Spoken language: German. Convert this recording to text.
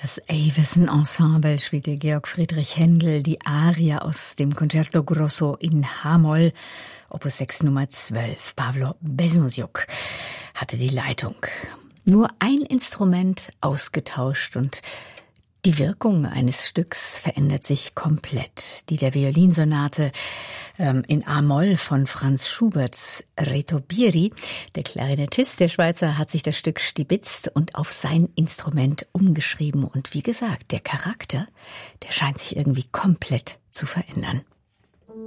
Das Avison Ensemble spielte Georg Friedrich Händel die Arie aus dem Concerto Grosso in H-Moll, Opus 6 Nummer 12. Pawlo Beznosjuk hatte die Leitung. Nur ein Instrument ausgetauscht und die Wirkung eines Stücks verändert sich komplett. Die der Violinsonate in A-Moll von Franz Schuberts Reto Bieri. Der Klarinettist, der Schweizer, hat sich das Stück stibitzt und auf sein Instrument umgeschrieben. Und wie gesagt, der Charakter, der scheint sich irgendwie komplett zu verändern.